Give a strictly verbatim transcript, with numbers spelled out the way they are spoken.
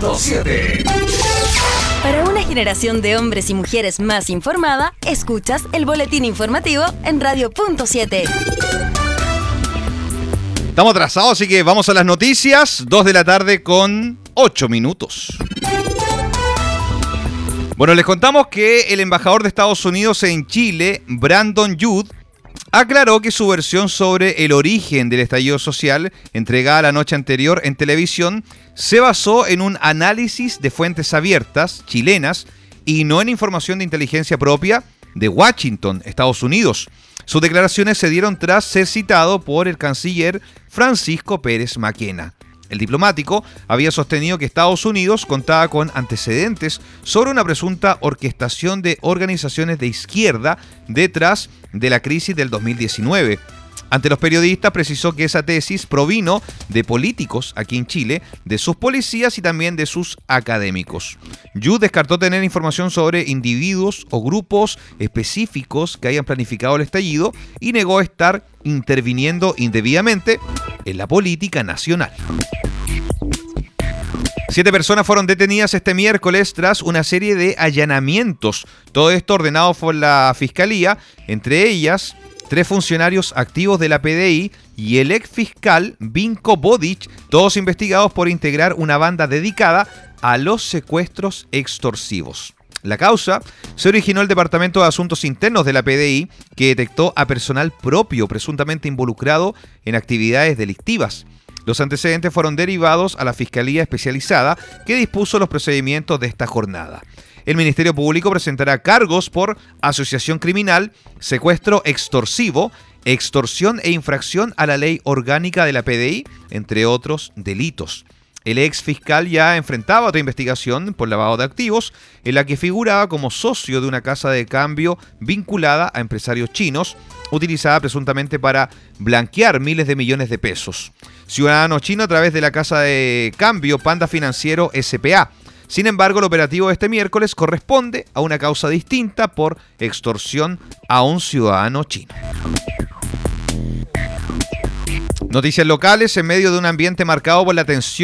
punto siete. Para una generación de hombres y mujeres más informada, escuchas el boletín informativo en Radio punto siete. Estamos atrasados, así que vamos a las noticias. dos de la tarde con ocho minutos. Bueno, les contamos que el embajador de Estados Unidos en Chile, Brandon Judd, aclaró que su versión sobre el origen del estallido social, entregada la noche anterior en televisión, se basó en un análisis de fuentes abiertas, chilenas, y no en información de inteligencia propia de Washington, Estados Unidos. Sus declaraciones se dieron tras ser citado por el canciller Francisco Pérez Maquena. El diplomático había sostenido que Estados Unidos contaba con antecedentes sobre una presunta orquestación de organizaciones de izquierda detrás de la crisis del dos mil diecinueve. Ante los periodistas precisó que esa tesis provino de políticos aquí en Chile, de sus policías y también de sus académicos. Yu descartó tener información sobre individuos o grupos específicos que hayan planificado el estallido y negó estar interviniendo indebidamente en la política nacional. Siete personas fueron detenidas este miércoles tras una serie de allanamientos. Todo esto ordenado por la Fiscalía, entre ellas tres funcionarios activos de la P D I y el ex fiscal Vinko Bodic, todos investigados por integrar una banda dedicada a los secuestros extorsivos. La causa se originó en el Departamento de Asuntos Internos de la P D I, que detectó a personal propio presuntamente involucrado en actividades delictivas. Los antecedentes fueron derivados a la Fiscalía Especializada, que dispuso los procedimientos de esta jornada. El Ministerio Público presentará cargos por asociación criminal, secuestro extorsivo, extorsión e infracción a la ley orgánica de la P D I, entre otros delitos. El ex fiscal ya enfrentaba otra investigación por lavado de activos, en la que figuraba como socio de una casa de cambio vinculada a empresarios chinos, utilizada presuntamente para blanquear miles de millones de pesos. Ciudadano chino a través de la casa de cambio Panda Financiero S P A. Sin embargo, el operativo de este miércoles corresponde a una causa distinta por extorsión a un ciudadano chino. Noticias locales: en medio de un ambiente marcado por la tensión